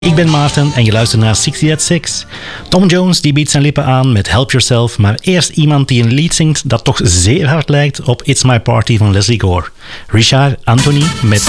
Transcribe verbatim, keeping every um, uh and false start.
Ik ben Maarten en je luistert naar zestig at zes. Tom Jones die biedt zijn lippen aan met Help Yourself, maar eerst iemand die een lied zingt dat toch zeer hard lijkt op It's My Party van Leslie Gore. Richard Anthony met